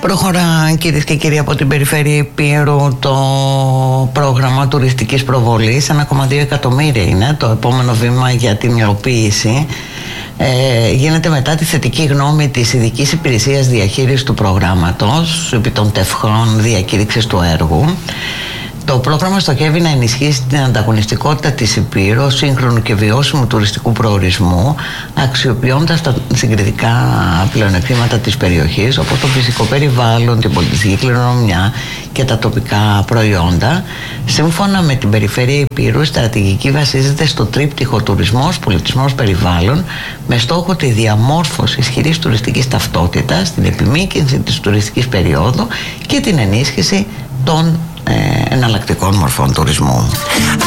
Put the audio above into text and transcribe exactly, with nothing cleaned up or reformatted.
Προχωρά, κυρίες και κύριοι, από την περιφέρεια Υπήρου το πρόγραμμα τουριστικής προβολής. ένα κόμμα δύο εκατομμύρια είναι το επόμενο βήμα για την υλοποίηση. Ε, γίνεται μετά τη θετική γνώμη της Ειδικής Υπηρεσίας Διαχείρισης του προγράμματος επί των τευχών διακήρυξης του έργου. Το πρόγραμμα στοχεύει να ενισχύσει την ανταγωνιστικότητα της Υπήρου, σύγχρονου και βιώσιμου τουριστικού προορισμού, αξιοποιώντας τα συγκριτικά πλεονεκτήματα της περιοχής, όπως το φυσικό περιβάλλον, την πολιτιστική κληρονομιά και τα τοπικά προϊόντα. Σύμφωνα με την περιφέρεια Υπήρου, η στρατηγική βασίζεται στο τρίπτυχο τουρισμός, πολιτισμός, περιβάλλον, με στόχο τη διαμόρφωση ισχυρής τουριστικής ταυτότητας, την επιμήκυνση της τουριστικής περίοδου και την ενίσχυση των ε, εναλλακτικών μορφών τουρισμού.